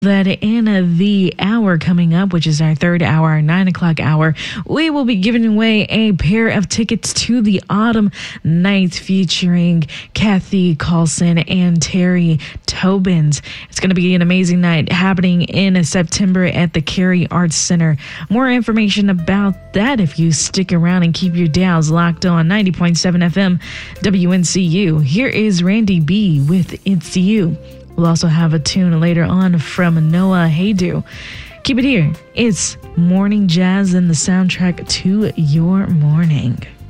That in the hour coming up, which is our third hour, our 9 o'clock hour, we will be giving away a pair of tickets to the Autumn Night featuring Kathy Carlson and Terry Tobins. It's going to be an amazing night happening in September at the Cary Arts Center. More information about that if you stick around and keep your dials locked on 90.7 FM WNCU. Here is Randy B with It's You. We'll also have a tune later on from Noah Haydu. Keep it here. It's Morning Jazz and the soundtrack to your morning.